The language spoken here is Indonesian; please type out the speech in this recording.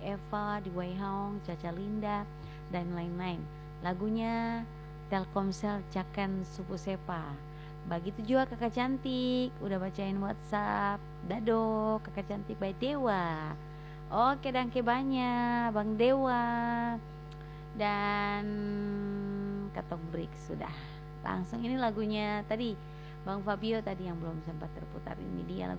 Eva, di Wai Hong, Caca Linda, dan lain-lain. Lagunya Telkomsel Cakan Supu Sepa. Begitu juga kakak cantik, udah bacain WhatsApp. Dado kakak cantik by Dewa. Oke, dangke banyak Bang Dewa. Dan Katong Break sudah. Langsung ini lagunya tadi Bang Fabio tadi yang belum sempat terputar, ini dia lagu